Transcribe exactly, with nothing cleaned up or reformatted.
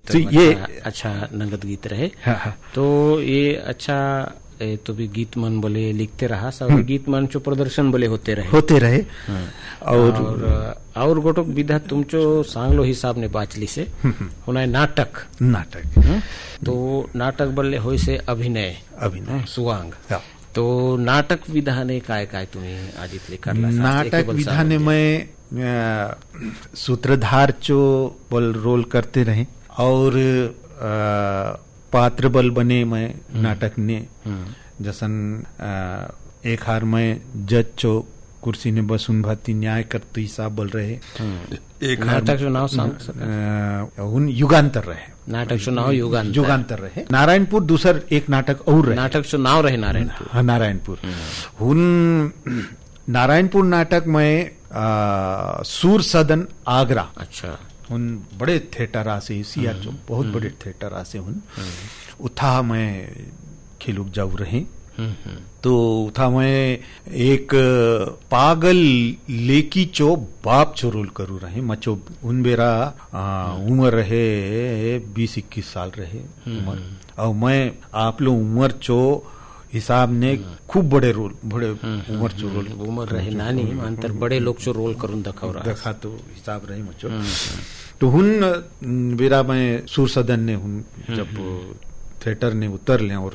तो ये अच्छा नंगत गीत रहे। हाँ, हाँ। तो ये अच्छा ए, तो भी गीत मन बोले लिखते रहा सब गीत मन चो प्रदर्शन बोले होते रहे होते रहे और और, और गोटोक विधा तुम चो सांगलो हिसाब ने बाचली से होना नाटक नाटक तो नाटक बोले होई से अभिनय अभिनय सुवांग तो नाटक विधाने काय काय तुम्ही आज इथले करला नाटक विधाने में सूत्रधार चो बोल रोल करते रहे और आ, पात्र बल बने मैं नाटक ने जसन एक हार में जज चो कुर्सी ने बसुन भाती न्याय करते हिसाब बोल रहे एक नाटक जो नाव सांग उन युगांतर रहे नाटक जो नाव युगांतर युगांतर रहे नारायणपुर दूसर एक नाटक और रहे नाटक जो नाव रहे नारायणपुर हाँ नारायणपुर उन नारायणपुर नाटक में सूर सदन आगरा अच्छा उन बड़े थिएटर आसे सियार जो बहुत बड़े थिएटर आसे उन उथा में खिलुक जाऊ रहे तो उथा में एक पागल लेकी चो बाप चो रोल करू रहे मचो उन बेरा उम्र रहे बीस इक्कीस साल रहे उम्र और मैं आप लोग उम्र चो हिसाब ने खूब बड़े रोल बड़े उम्र चो रोल उम्र रहे नानी अंतर बड़े लोग चो रोल करून दखाव रहा दखा तो हिसाब रहे मचो तो हुन बेरा में सूर सदन ने हुन जब थिएटर ने उतर ले और